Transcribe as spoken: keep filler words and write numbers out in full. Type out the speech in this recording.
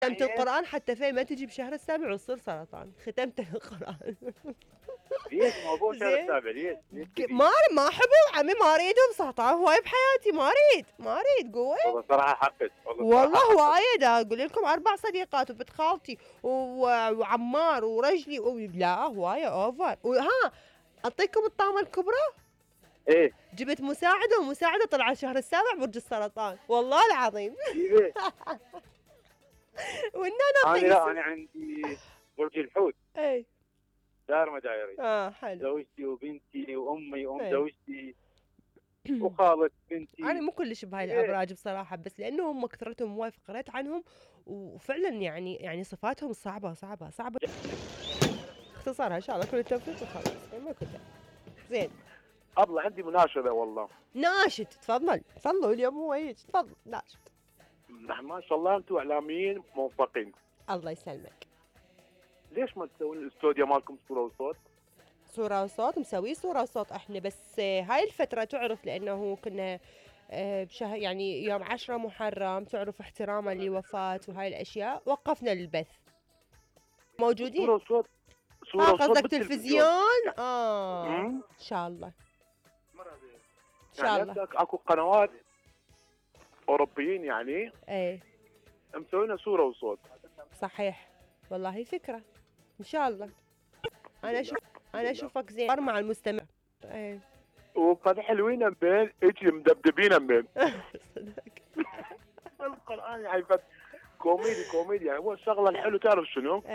ختمت القرآن حتى في ما تجي بشهر السابع وتصير سرطان، ختمت القرآن. ليش موضوع شهر زين. السابع ليش؟ ليش ك- كذي؟ ما ما احبه عمي، ما اريدهم سرطان هواي بحياتي، ما اريد ما اريد قوي. والله صراحة حقك والله صراحة حقك. وايد اقول لكم اربع صديقات وبنت خالتي و- وعمار ورجلي و... لا هوايه اوفر. وها اعطيكم الطامه الكبرى، ايه جبت مساعده ومساعده طلع شهر السابع برج السرطان والله العظيم. كذي. وإن انا انا لا اعطيك انا عندي برج الحوت اي دار مدايري، اه حلو. زوجتي وبنتي وامي وام إيه. زوجتي وخالة بنتي. انا مو كلش بهاي إيه. الابراج بصراحه، بس لانه هم كثرتهم وايد قريت عنهم، وفعلا يعني يعني صفاتهم صعبه صعبه صعبه. اختصارها ان شاء الله كل التوفيق وخلاص ما كنت زين. ابله عندي مناشدة والله. ناشد تفضل تفضلوا اليوم هو يجي تفضل ناشد. ما شاء الله انتم اعلاميين موفقين، الله يسلمك. ليش ما تسوون الاستوديو مالكم صورة وصوت؟ صورة وصوت مسوي صورة وصوت احنا، بس آه، هاي الفترة تعرف لانه كنا آه، بشهر يعني يوم عشرة محرم تعرف احتراما لوفاة وهاي الاشياء وقفنا البث. موجودين. صورة وصوت صورة اه وصوت قصدك بالتلفزيون. تلفزيون؟ اه أمم. ان شاء الله ان شاء يعني الله. هسه اكو قنوات اوروبيين يعني ايه مسوينا صورة وصوت. صحيح والله فكرة ان شاء الله. انا اشوف انا اشوفك زين مع المستمع. ايه وقد حلوين بين اجي مدبدبين بين صدق. القرآن يعني فت كوميدي كوميدي يعني هو الشغلة الحلو تعرف شنو؟